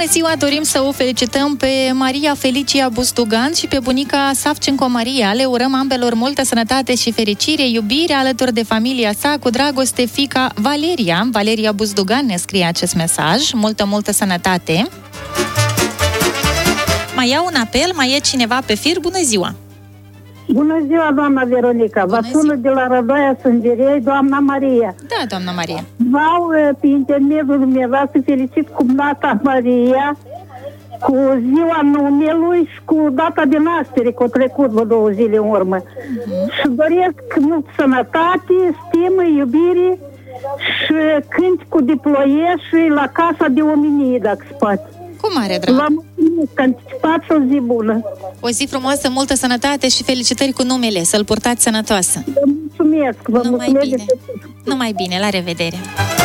ziua, dorim să o felicităm pe Maria Felicia Buzdugan și pe bunica Savcenco Maria. Le urăm ambelor multă sănătate și fericire, iubire alături de familia sa, cu dragoste, fiica Valeria. Valeria Buzdugan ne scrie acest mesaj. Multă sănătate. Mai iau un apel, mai e cineva pe fir. Bună ziua! Bună ziua, doamna Veronica! Vă sună de la Rădoaia Sângerei, doamna Maria. Da, doamna Maria. Vreau, pe intermediul dumneavoastră, să felicit cumnata Maria cu ziua numelui și cu data de naștere, că au trecut vă 2 zile în urmă. Și doresc mult sănătate, stimă, iubire și cânti cu diploiești la Casa de Omenie, dacă se poate. Cu mare drag. Vă mulțumesc, anticipați o zi bună. O zi frumoasă, multă sănătate și felicitări cu numele. Să-l purtați sănătoasă. Vă mulțumesc. Vă mulțumesc. Numai bine, la revedere.